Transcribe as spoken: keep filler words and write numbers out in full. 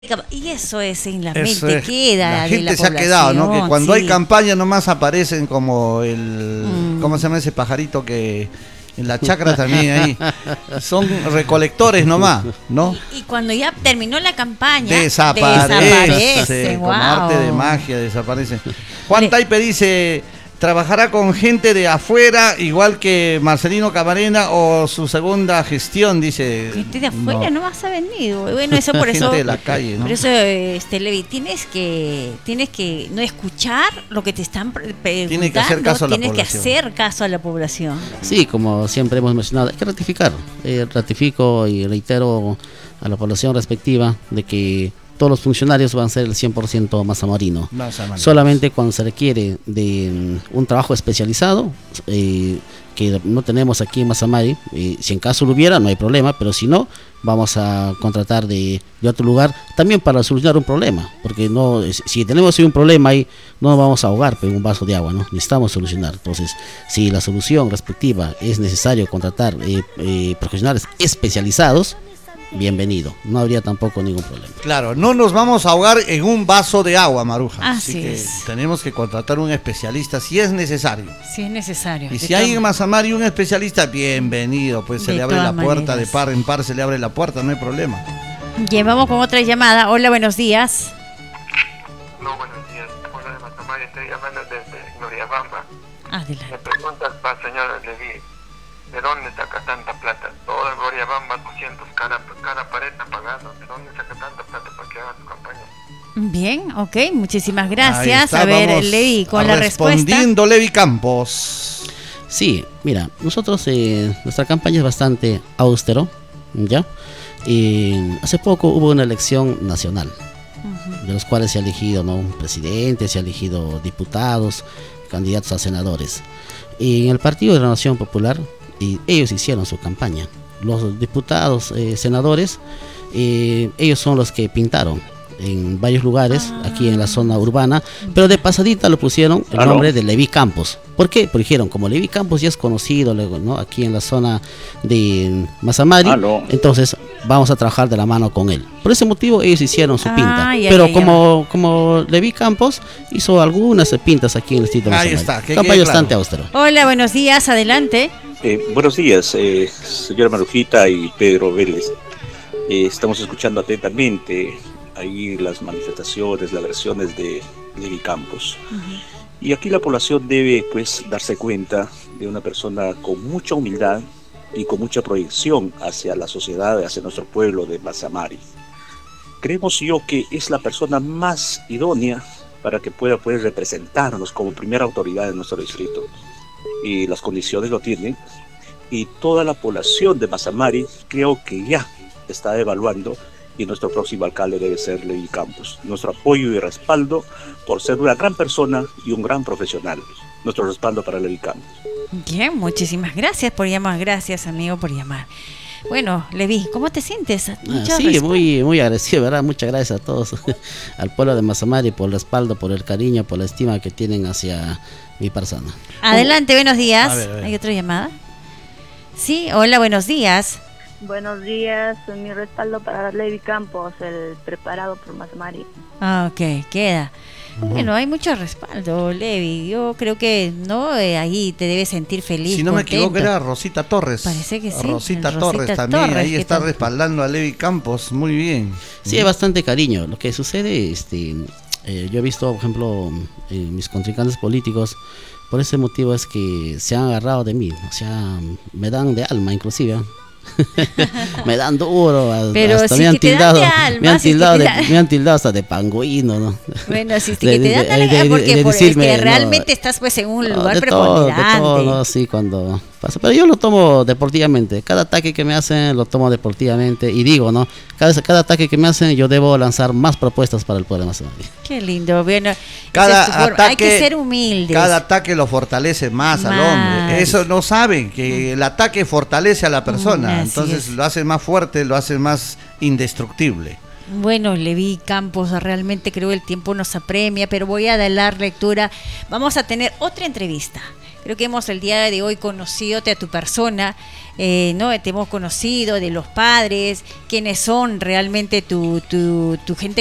Y eso es en la Eso mente es, queda. la de gente la se ha quedado, ¿no? Que cuando sí. hay campaña nomás aparecen como el, Mm. ¿cómo se llama ese pajarito que en la chacra también ahí? Son recolectores nomás, ¿no? Y, y cuando ya terminó la campaña, Desaparece, desaparece, como wow. arte de magia desaparece. Juan Taipe dice, ¿trabajará con gente de afuera igual que Marcelino Camarena o su segunda gestión? Dice. Gente de afuera no, no más ha venido. Bueno, eso por eso. Gente de la calle, ¿no? Por eso, este, Levi, tienes que, tienes que no escuchar lo que te están preguntando. Tiene que hacer caso a la tienes población. que hacer caso a la población. Sí, como siempre hemos mencionado, hay que ratificar. Eh, ratifico y reitero a la población respectiva de que todos los funcionarios van a ser el cien por ciento mazamarino. Solamente cuando se requiere de um, un trabajo especializado, eh, que no tenemos aquí en Mazamari, eh, si en caso lo hubiera, no hay problema, pero si no, vamos a contratar de, de otro lugar, también para solucionar un problema, porque no, si tenemos un problema ahí, no nos vamos a ahogar en un vaso de agua, ¿no? Necesitamos solucionar. Entonces, si la solución respectiva es necesario contratar eh, eh, profesionales especializados, bienvenido, no habría tampoco ningún problema. Claro, no nos vamos a ahogar en un vaso de agua, Maruja. Así, Así que es. tenemos que contratar un especialista si es necesario. Si es necesario. Y si hay en Mazamari un especialista, bienvenido, pues se de le abre la puerta, maneras. de par en par se le abre la puerta, no hay problema. Bien, vamos con otra llamada. Hola, buenos días. No, buenos días. Hola de Mazamari, estoy llamando desde Gloriabamba. Adelante. Me preguntas, pa, señor Levi, ¿de dónde saca tanta plata? Toda Gloriabamba, doscientos, cada, cada pared apagado. ¿De dónde saca tanta plata para que haga su campaña? Bien, ok, muchísimas gracias. Está, a ver, vamos Levi, con la respuesta. Respondiendo Levi Campos. Sí, mira, nosotros, eh, nuestra campaña es bastante austero, ¿ya? Y hace poco hubo una elección nacional, uh-huh. de los cuales se ha elegido, ¿no?, un presidente, se ha elegido diputados, candidatos a senadores. Y en el Partido de la Nación Popular, y ellos hicieron su campaña. Los diputados, eh, senadores, eh, ellos son los que pintaron en varios lugares, ah. aquí en la zona urbana, pero de pasadita lo pusieron el ¿Aló? nombre de Levi Campos. ¿Por qué? Porque dijeron, como Levi Campos ya es conocido, ¿no?, aquí en la zona de Mazamari, ¿Aló? entonces vamos a trabajar de la mano con él. Por ese motivo ellos hicieron su ah, pinta. ya, pero ya, como, como Levi Campos hizo algunas pintas aquí en el distrito de Ahí Mazamari. está, que Campaña quede bastante claro. austero. Hola, buenos días, adelante. Eh, buenos días, eh, señora Marujita y Pedro Vélez. Eh, estamos escuchando atentamente ahí las manifestaciones, las agresiones de Levi Campos. Uh-huh. Y aquí la población debe, pues, darse cuenta de una persona con mucha humildad y con mucha proyección hacia la sociedad, hacia nuestro pueblo de Mazamari. Creemos yo que es la persona más idónea para que pueda, pues, representarnos como primera autoridad en nuestro distrito. Y las condiciones lo tienen, y toda la población de Mazamari creo que ya está evaluando, y nuestro próximo alcalde debe ser Levi Campos. Nuestro apoyo y respaldo por ser una gran persona y un gran profesional. Nuestro respaldo para Levi Campos. Bien, muchísimas gracias por llamar, gracias amigo por llamar. Bueno, Levi, ¿cómo te sientes? Ah, sí, muy, muy agradecido, ¿verdad? Muchas gracias a todos, al pueblo de Mazamari por el respaldo, por el cariño, por la estima que tienen hacia mi persona. Adelante, buenos días. A ver, a ver. ¿Hay otra llamada? Sí, hola, buenos días. Buenos días, mi respaldo para Levi Campos, el preparado por Mazamari. Ah, ok, queda. Uh-huh. Bueno, hay mucho respaldo, Levi. Yo creo que no, eh, ahí te debes sentir feliz. Si no me contento. equivoco, era Rosita Torres. Parece que sí. Rosita Rosita Torres también, Torres, ahí está tal? respaldando a Levi Campos, muy bien. Sí, hay bastante cariño. Lo que sucede, este, eh, yo he visto, por ejemplo, eh, mis contrincantes políticos, por ese motivo es que se han agarrado de mí, o sea, me dan de alma inclusive. Me dan duro, pero hasta si me han que tildado, te dan de alma, me han si tildado, te de, dan... me han tildado hasta de pangüino, ¿no? Bueno, si es de, que te dan de, de, de, porque de, de por, decirme, es que no, realmente estás pues en un no, lugar de todo, preponderante. de todo, no, sí, cuando pasa, pero yo lo tomo deportivamente. Cada ataque que me hacen lo tomo deportivamente y digo, no, cada, cada ataque que me hacen yo debo lanzar más propuestas para el pueblo de Mazamari. Qué lindo, bueno, cada esa es tu forma. ataque, hay que ser humildes. Cada ataque lo fortalece más, más al hombre. Eso no saben, que el ataque fortalece a la persona, Así entonces es. lo hace más fuerte, lo hace más indestructible. Bueno, Levi Campos, realmente creo el tiempo nos apremia, pero voy a dar lectura. Vamos a tener otra entrevista. Creo que hemos el día de hoy conocidote a tu persona, eh, ¿no? Te hemos conocido de los padres, quiénes son realmente tu, tu, tu gente